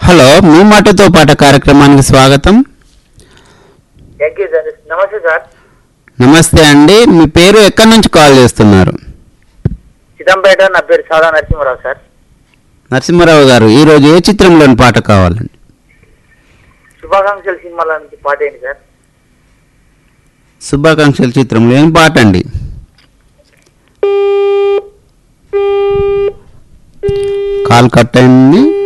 Hello, మీ మాటతో పాట కార్యక్రమానికి స్వాగతం. Thank you sir. నమస్తే సార్. నమస్తే అండి, మీ పేరు ఎక్కడి నుంచి కాల్ చేస్తున్నారు? సిద్ధంపేట. నా పేరు సాదా నరసింహారావు సార్. నరసింహారావు గారు, ఈరోజు ఏ చిత్రంలోని పాట కావాలండి? శుభాకాంక్షలు సినిమాల నుంచి పాట ఏంటి సార్? శుభాకాంక్షల చిత్రంలో ఏం పాట అండి? కాల్ కట్ అయింది.